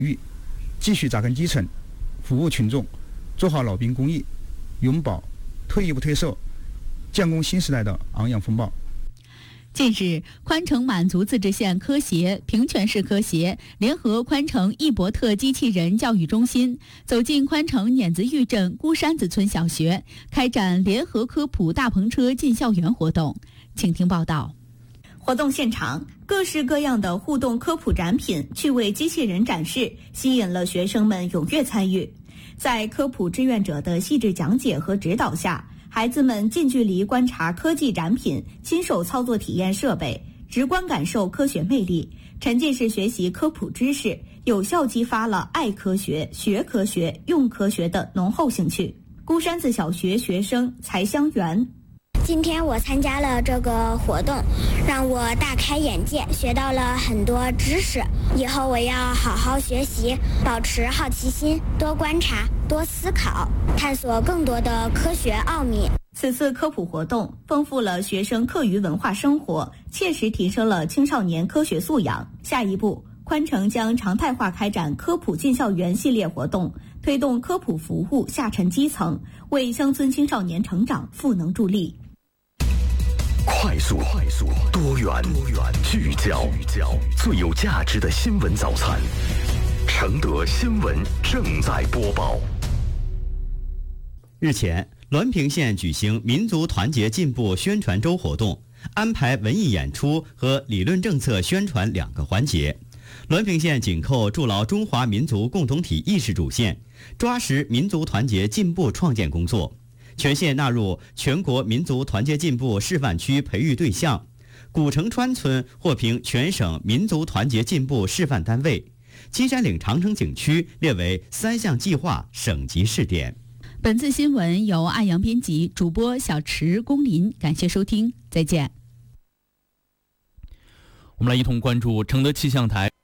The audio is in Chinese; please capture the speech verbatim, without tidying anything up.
域，继续扎根基层，服务群众，做好老兵公益，永葆退一不退色、建功新时代的昂扬风暴。 近日，宽城满族自治县科协、平泉市科协联合宽城易伯特机器人教育中心，走进宽城碾子峪镇孤山子村小学，开展联合科普大篷车进校园活动。请听报道。 活动现场，各式各样的互动科普展品、趣味机器人展示，吸引了学生们踊跃参与。在科普志愿者的细致讲解和指导下，孩子们近距离观察科技展品，亲手操作体验设备，直观感受科学魅力，沉浸式学习科普知识，有效激发了爱科学、学科学、用科学的浓厚兴趣。孤山子小学学生柴香元， 今天我参加了这个活动，让我大开眼界，学到了很多知识。以后我要好好学习，保持好奇心，多观察，多思考，探索更多的科学奥秘。 此次科普活动丰富了学生课余文化生活，切实提升了青少年科学素养。下一步，宽城将常态化开展科普进校园系列活动，推动科普服务下沉基层，为乡村青少年成长赋能助力。 快速、快速、多元、多元、聚焦、聚焦，最有价值的新闻早餐。承德新闻正在播报。 日前，滦平县举行民族团结进步宣传周活动，安排文艺演出和理论政策宣传两个环节。滦平县紧扣筑牢中华民族共同体意识主线，抓实民族团结进步创建工作。全县纳入全国民族团结进步示范区培育对象，古城川村获评全省民族团结进步示范单位，金山岭长城景区列为三项计划省级试点。 本次新闻由艾阳编辑，主播小池、龚林，感谢收听，再见。 我们来一同关注承德气象台。